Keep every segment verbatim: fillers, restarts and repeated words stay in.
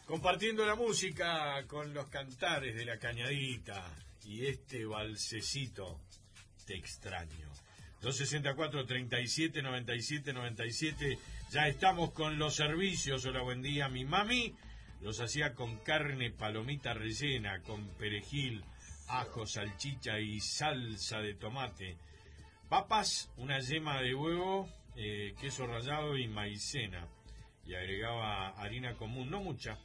Compartiendo la música con los cantares de la cañadita y este balsecito, te extraño. dos sesenta y cuatro, treinta y siete, noventa y siete, noventa y siete. Ya estamos con los servicios. Hola, buen día. Mi mami los hacía con carne, palomita rellena, con perejil, ajo, salchicha y salsa de tomate. Papas, una yema de huevo, eh, queso rallado y maicena. Y agregaba harina común, no mucha.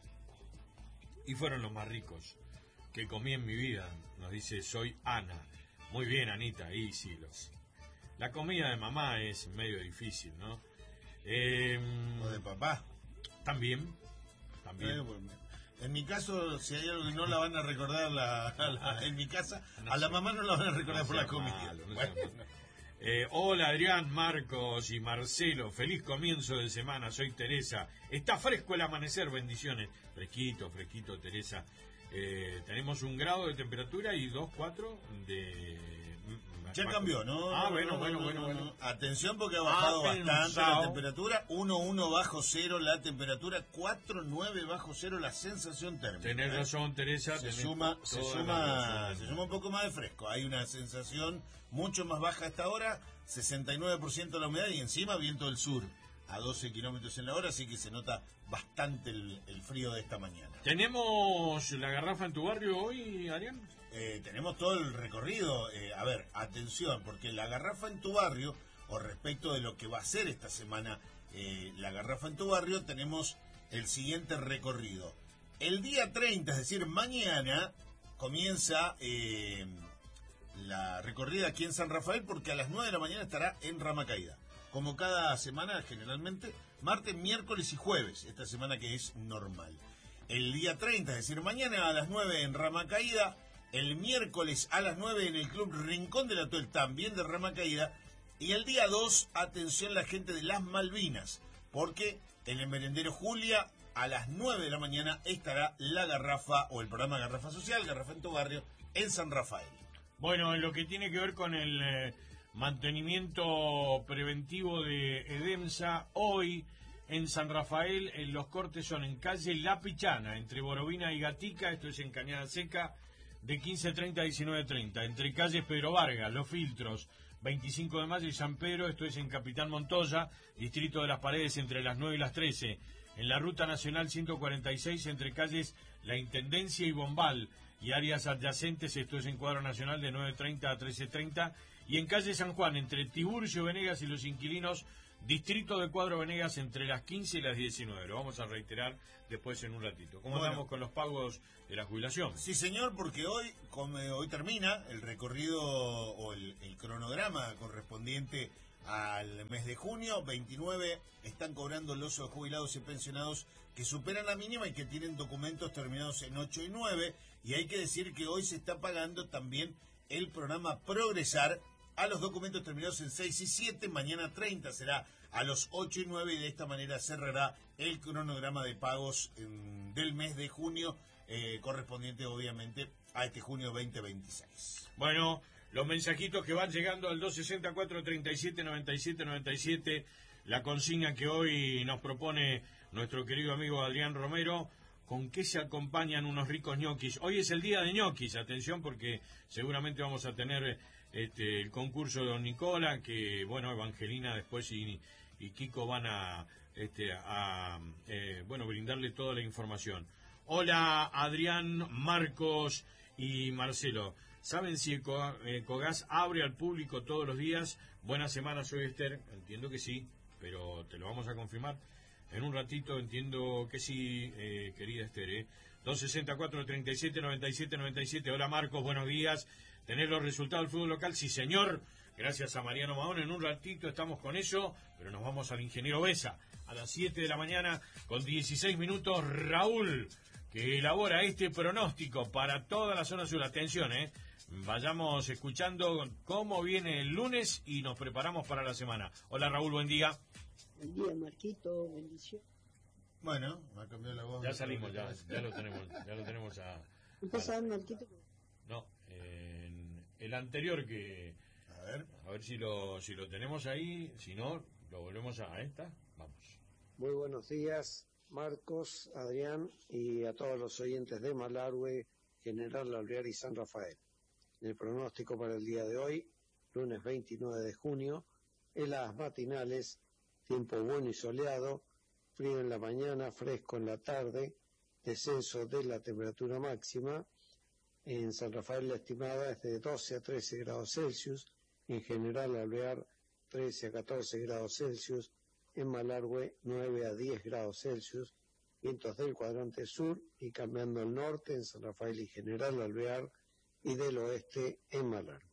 Y fueron los más ricos que comí en mi vida. Nos dice, soy Ana. Muy bien, Anita. Y sí, los... La comida de mamá es medio difícil, ¿no? Eh, ¿O de papá? También. También. Eh, bueno, en mi caso, si hay algo que no la van a recordar la, a la, en mi casa, no a la mamá no la van a recordar no por la comida. Malo, no bueno. eh, hola Adrián, Marcos y Marcelo. Feliz comienzo de semana. Soy Teresa. Está fresco el amanecer. Bendiciones. Fresquito, fresquito, Teresa. Eh, tenemos un grado de temperatura y dos, cuatro de... Ya cambió, ¿no? Ah, bueno, no, bueno, no, bueno, no, bueno. No. Atención porque ha bajado ah, bastante la temperatura. uno coma uno bajo cero la temperatura, cuatro coma nueve bajo cero la sensación térmica. Tenés ¿eh? razón, Teresa. Se suma, se suma, se suma un poco más de fresco. Hay una sensación mucho más baja a esta hora, sesenta y nueve por ciento la humedad y encima viento del sur a doce kilómetros en la hora, así que se nota bastante el, el frío de esta mañana. ¿Tenemos la garrafa en tu barrio hoy, Arián? Eh, tenemos todo el recorrido. Eh, a ver, atención, porque la garrafa en tu barrio, o respecto de lo que va a ser esta semana eh, la garrafa en tu barrio, tenemos el siguiente recorrido. El día treinta, es decir, mañana, comienza eh, la recorrida aquí en San Rafael, porque a las nueve de la mañana estará en Rama Caída. Como cada semana, generalmente, martes, miércoles y jueves, esta semana que es normal. El día treinta, es decir, mañana a las nueve en Rama Caída, el miércoles a las nueve en el Club Rincón del Atuel, también de Rama Caída, y el día dos, atención la gente de las Malvinas, porque en el merendero Julia, a las nueve de la mañana, estará la garrafa, o el programa Garrafa Social, Garrafa en tu Barrio, en San Rafael. Bueno, en lo que tiene que ver con el... Eh... mantenimiento preventivo de EDEMSA, hoy en San Rafael, en los cortes son en calle La Pichana, entre Borovina y Gatica, esto es en Cañada Seca, de quince treinta a diecinueve treinta, entre calles Pedro Vargas, Los Filtros, veinticinco de mayo y San Pedro, esto es en Capitán Montoya, distrito de las Paredes, entre las nueve y las trece, en la Ruta Nacional ciento cuarenta y seis, entre calles La Intendencia y Bombal, y áreas adyacentes, esto es en Cuadro Nacional de nueve treinta a trece treinta, y en calle San Juan, entre Tiburcio Venegas y Los Inquilinos, distrito de Cuadro Venegas, entre las quince y las diecinueve. Lo vamos a reiterar después en un ratito. ¿Cómo bueno, andamos con los pagos de la jubilación? Sí, señor, porque hoy, como hoy termina el recorrido o el, el cronograma correspondiente al mes de junio. veintinueve están cobrando los jubilados y pensionados que superan la mínima y que tienen documentos terminados en ocho y nueve, y hay que decir que hoy se está pagando también el programa Progresar a los documentos terminados en seis y siete. Mañana treinta será a los ocho y nueve, y de esta manera cerrará el cronograma de pagos en, del mes de junio, eh, correspondiente obviamente a este junio veinte veintiséis. Bueno, los mensajitos que van llegando al dos sesenta y cuatro, treinta y siete, noventa y siete, noventa y siete, la consigna que hoy nos propone nuestro querido amigo Adrián Romero. ¿Con qué se acompañan unos ricos ñoquis? Hoy es el día de ñoquis, atención, porque seguramente vamos a tener este, el concurso de Don Nicola, que, bueno, Evangelina después y, y Kiko van a, este, a eh, bueno, brindarle toda la información. Hola, Adrián, Marcos y Marcelo. ¿Saben si Ecogas abre al público todos los días? Buena semana, soy Esther. Entiendo que sí, pero te lo vamos a confirmar en un ratito. Entiendo que sí, eh, querida Esther. ¿eh? dos sesenta y cuatro, treinta y siete, noventa y siete, noventa y siete. Hola, Marcos, buenos días. ¿Tener los resultados del fútbol local? Sí, señor. Gracias a Mariano Mahón. En un ratito estamos con eso, pero nos vamos al ingeniero Besa. A las siete de la mañana, con dieciséis minutos, Raúl, que elabora este pronóstico para toda la zona sur. Atención, ¿eh? Vayamos escuchando cómo viene el lunes y nos preparamos para la semana. Hola, Raúl, buen día. Buen día, Marquito, bendición. Bueno, me ha cambiado la voz. Ya salimos, ya, ya lo tenemos, ya lo tenemos a... ¿Estás a Marquito? No, en el anterior que... A ver. A ver si lo, si lo tenemos ahí, si no, lo volvemos a esta. Vamos. Muy buenos días, Marcos, Adrián y a todos los oyentes de Malargüe, General Alvear y San Rafael. El pronóstico para el día de hoy, lunes veintinueve de junio, heladas matinales, tiempo bueno y soleado, frío en la mañana, fresco en la tarde, descenso de la temperatura máxima. En San Rafael la estimada es de doce a trece grados Celsius, en General Alvear trece a catorce grados Celsius, en Malargüe nueve a diez grados Celsius, vientos del cuadrante sur y cambiando al norte en San Rafael y General Alvear y del oeste en Malargüe.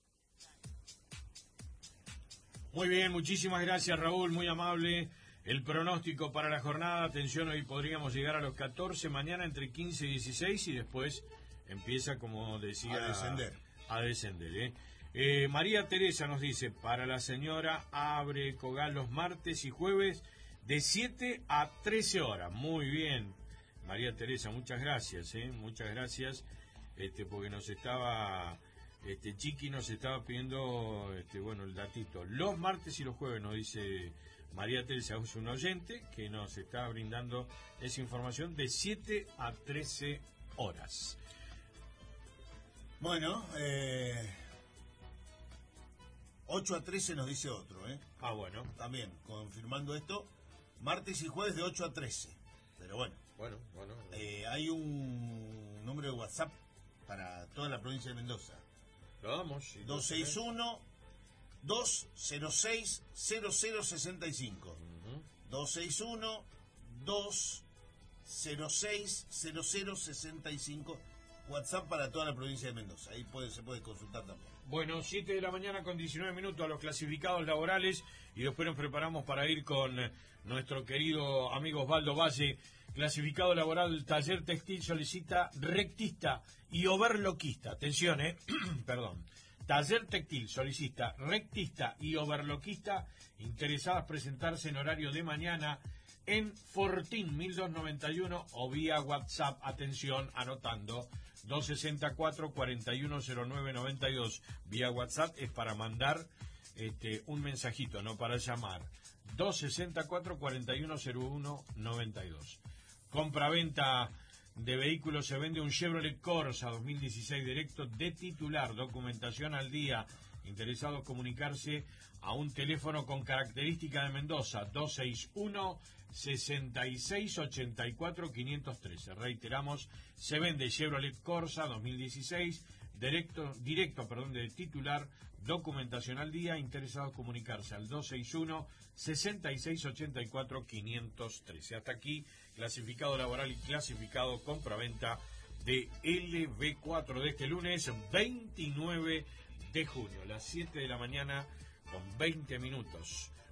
Muy bien, muchísimas gracias Raúl, muy amable. El pronóstico para la jornada, atención, hoy podríamos llegar a los catorce, mañana entre quince y dieciséis y después empieza, como decía, a descender. A descender, ¿eh? Eh, María Teresa nos dice, para la señora abre Cogal los martes y jueves de siete a trece horas. Muy bien, María Teresa, muchas gracias, ¿eh? Muchas gracias, este, porque nos estaba, este, Chiqui nos estaba pidiendo, este, bueno, el datito. Los martes y los jueves, nos dice María Teresa, es un oyente que nos está brindando esa información de siete a trece horas. Bueno, eh... ocho a trece nos dice otro, ¿eh? Ah, bueno. También, confirmando esto, martes y jueves de ocho a trece. Pero bueno. Bueno, bueno. Eh, hay un número de WhatsApp para toda la provincia de Mendoza. Lo damos. Sí, dos seis uno, dos cero seis, cero cero seis cinco. Uh-huh. dos seis uno, dos cero seis, cero cero seis cinco. WhatsApp para toda la provincia de Mendoza. Ahí puede, se puede consultar también. Bueno, siete de la mañana con diecinueve minutos a los clasificados laborales y después nos preparamos para ir con nuestro querido amigo Osvaldo Valle. Clasificado laboral, taller textil solicita rectista y overloquista. Atención, eh, perdón. Taller textil solicita rectista y overloquista. Interesadas presentarse en horario de mañana en Fortín mil doscientos noventa y uno o vía WhatsApp, atención, anotando, dos seis cuatro, cuatro uno cero nueve nueve dos. Vía WhatsApp es para mandar este, un mensajito, no para llamar. dos seis cuatro, cuatro uno cero uno nueve dos. Compra-venta de vehículos, se vende un Chevrolet Corsa dos mil dieciséis directo de titular, documentación al día. Interesados comunicarse a un teléfono con característica de Mendoza, dos seis uno, seis seis ocho cuatro, cinco uno tres. Reiteramos, se vende Chevrolet Corsa dos mil dieciséis, directo, directo perdón, de titular, documentación al día. Interesados comunicarse al dos seis uno, seis seis ocho cuatro, cinco uno tres. Hasta aquí, clasificado laboral y clasificado compraventa de L V cuatro de este lunes veintinueve de junio, las siete de la mañana con veinte minutos.